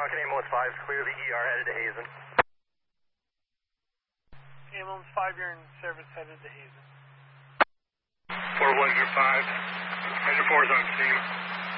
Tonkin Ambulance 5, clear the ER headed to Hazen. Ambulance 5, you're in service headed to Hazen. 4105, Measure 4 is on scene.